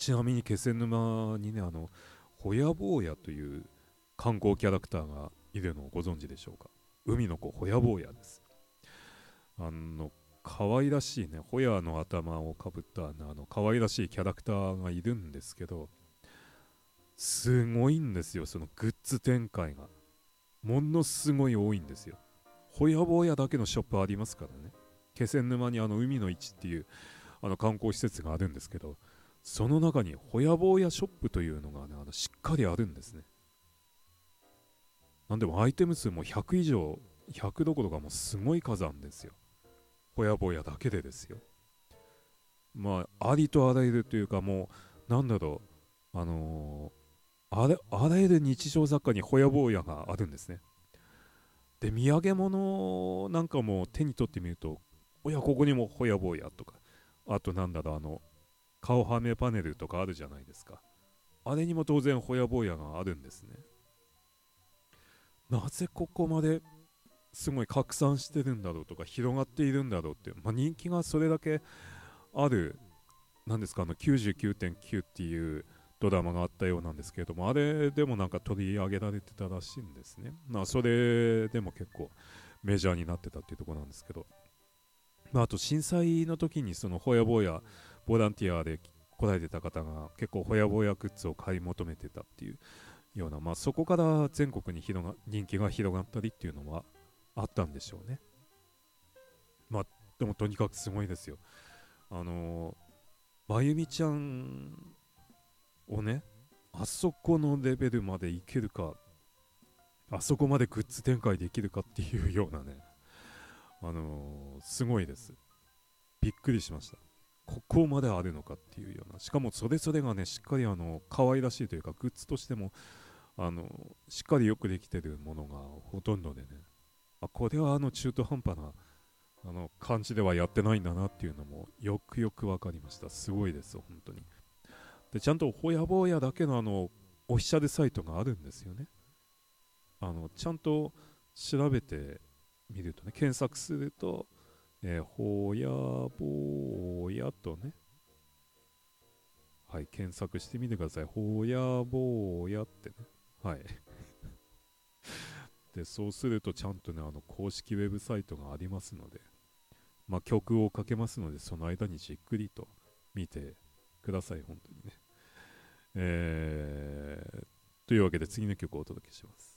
ちなみに気仙沼にね、ホヤ坊やという観光キャラクターがいるのをご存知でしょうか。海の子ホヤ坊やです。あの可愛らしいね、ホヤの頭をかぶった可愛らしいキャラクターがいるんですけど、すごいんですよ、そのグッズ展開が。ものすごい多いんですよ。ホヤ坊やだけのショップありますからね。気仙沼に海の市っていう観光施設があるんですけど、その中にホヤ坊やショップというのがね、しっかりあるんですね。なんでもアイテム数も100以上、100どころかもうすごい数あるんですよ。ホヤ坊やだけでですよ。まあ、ありとあらゆるというか、もう、なんだろう、あらゆる日常雑貨にホヤ坊やがあるんですね。で、土産物なんかも手に取ってみると、おや、ここにもホヤ坊やとか、あとなんだろう、顔はめパネルとかあるじゃないですか。あれにも当然ホヤ坊やがあるんですね。なぜここまですごい拡散してるんだろうとか広がっているんだろうって、まあ、人気がそれだけある、なんですか、99.9っていうドラマがあったようなんですけれども、あれでもなんか取り上げられてたらしいんですね。まあ、それでも結構メジャーになってたっていうところなんですけど、まあ、あと震災の時にそのホヤ坊やボランティアで来られてた方が結構ホヤ坊やグッズを買い求めてたっていうような、まあ、そこから全国に人気が広がったりっていうのはあったんでしょうね。まあ、でもとにかくすごいですよ。あのまゆみちゃんをね、あそこのレベルまでいけるか、あそこまでグッズ展開できるかっていうようなね、すごいです。びっくりしました。ここまであるのかっていうような、しかもそれぞれがね、しっかり可愛らしいというか、グッズとしても、しっかりよくできてるものがほとんどでね、これは中途半端な感じではやってないんだなっていうのもよくよく分かりました。すごいです本当に。でちゃんとほやぼやだけのオフィシャルサイトがあるんですよね。ちゃんと調べてみるとね、検索すると、ほやぼやとね、はい、検索してみてください。ほやぼやってね。はい。で、そうするとちゃんとね、公式ウェブサイトがありますので、まあ、曲をかけますので、その間にじっくりと見てください、本当にね。というわけで次の曲をお届けします。